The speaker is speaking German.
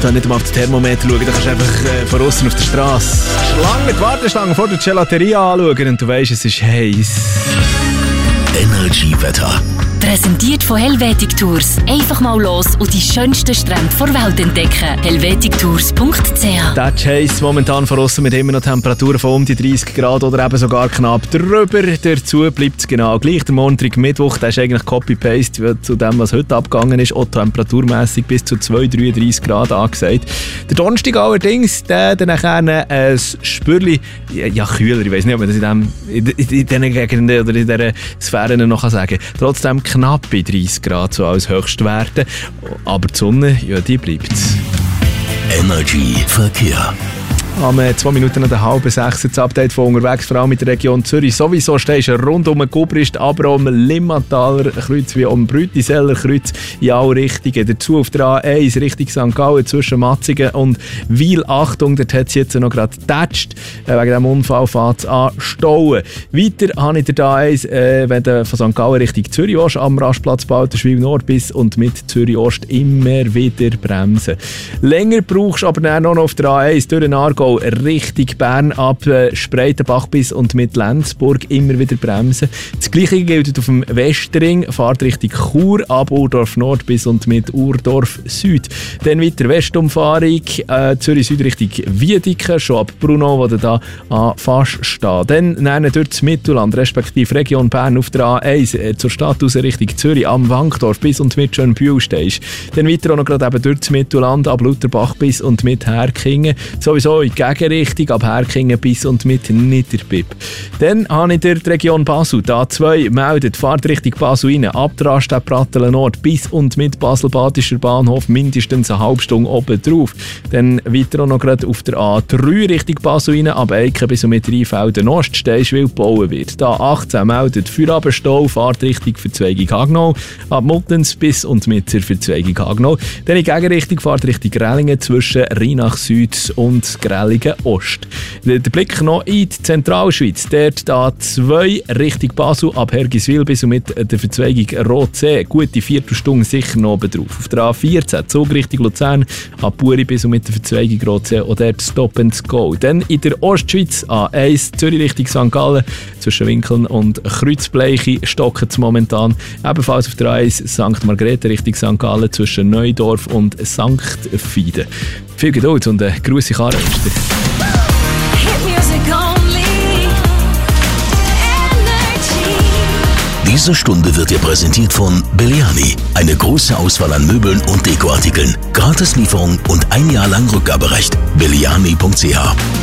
da nicht mal auf das Thermometer schauen, da kannst du einfach von außen auf der Straße Schlange, die Warteschlange vor der Gelateria anschauen und du weisst, es ist heiß. Energy-Wetter. Präsentiert von Helvetic Tours. Einfach mal los und die schönsten Strände der Welt entdecken. helvetictours.ch. Der Chase momentan von außen mit immer noch Temperaturen von um die 30 Grad oder eben sogar knapp drüber. Dazu bleibt es genau gleich. Der Montag, Mittwoch, der ist eigentlich Copy-Paste zu dem, was heute abgegangen ist. Auch temperaturmässig bis zu 2-33 Grad angesagt. Der Donnerstag allerdings, der dann nachher ein Spürli, ja kühler, ich weiß nicht, ob man das in diesen Gegenden oder in dieser Sphäre noch sagen kann. Trotzdem knapp bei 30 Grad so als Höchstwerte. Aber die Sonne, ja, die bleibt. Energy Verkehr. Am 2 Minuten nach 5:30 das Update von unterwegs, vor allem mit der Region Zürich. Sowieso stehst du rund um den Gubrist, aber auch um Limmataler Kreuz wie um Brütiseller Kreuz in alle Richtungen. Dazu auf der A1 Richtung St. Gallen zwischen Matzingen und Wil. Achtung, dort hat es jetzt noch gerade getatscht. Wegen diesem Unfall fährt es an Stauen. Weiter habe ich der A1, wenn du von St. Gallen Richtung Zürich willst, am Rastplatz Balterschwil Nord bis und mit Zürich Ost immer wieder bremsen. Länger brauchst du aber dann noch auf der A1 durch den Aargau Richtung Bern ab Spreitenbach bis und mit Lenzburg immer wieder bremsen. Das Gleiche gilt auf dem Westring, fahrt Richtung Chur ab Urdorf Nord bis und mit Urdorf Süd. Dann weiter Westumfahrung, Zürich Süd Richtung Wiedeke, schon ab Bruno, wo du da fast steht. Dann durch das Mittelland, respektive Region Bern auf der A1 zur Stadt aus Richtung Zürich am Wankdorf bis und mit Schönbühl stehst. Dann weiter auch noch gerade eben durch das Mittelland ab Lutherbach bis und mit Herkingen. Sowieso in die Gegenrichtung, ab Herkingen bis und mit Niederbipp. Dann habe ich die Region Basel. Die A2 meldet, fahrt Richtung Basel rein, ab der Raststätte Pratteln Nord bis und mit Basel-Badischer Bahnhof mindestens eine halbe Stunde oben drauf. Dann weiter auch noch gerade auf der A3 Richtung Basel rein, ab Eiken bis und mit Rheinfelden Ost, Steinswil gebaut wird. Die A18 meldet, Feierabendstau, fahrt Richtung Verzweigung Hagnau, ab Muttens bis und mit zur Verzweigung Hagnau. Dann in Gegenrichtung fahrt Richtung Grellingen zwischen Rheinach Süd und Grellingen Ost. Der Blick noch in die Zentralschweiz. Dort A2 Richtung Basel ab Hergiswil bis und mit der Verzweigung Rotsee. Gute Viertelstunde sicher noch oben drauf. Auf der A14 Zug Richtung Luzern ab Buri bis und mit der Verzweigung Rotsee und dort Stop and Go. Dann in der Ostschweiz A1 Zürich Richtung St. Gallen zwischen Winkeln und Kreuzbleiche stocken es momentan. Ebenfalls auf der A1 St. Margrethe Richtung St. Gallen zwischen Neudorf und St. Fieden. Viel Geduld und eine grosse Karre. Diese Stunde wird dir präsentiert von Belliani. Eine große Auswahl an Möbeln und Dekoartikeln. Gratislieferung und 1 Jahr lang Rückgaberecht. Belliani.ch